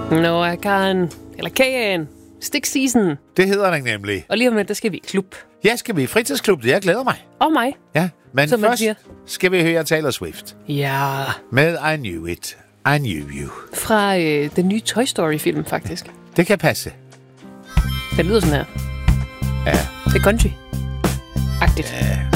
Nå, jeg kan... Eller kagen. Stick season. Det hedder den nemlig. Og lige om lidt, der skal vi i klub. Ja, skal vi i fritidsklub. Jeg glæder mig. Og mig. Ja, men som først skal vi høre Taylor Swift. Ja. Med I Knew It. I Knew You. Fra den nye Toy Story-film, faktisk. Det kan passe. Det lyder sådan her. Ja. Det er country-agtigt. Ja.